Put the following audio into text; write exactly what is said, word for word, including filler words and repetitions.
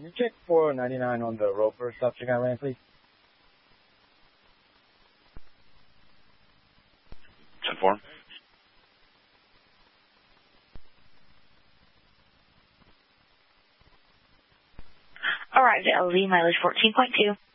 you check four ninety-nine on the Roper stop check out lane, please? ten four. All right, L Z, mileage fourteen point two.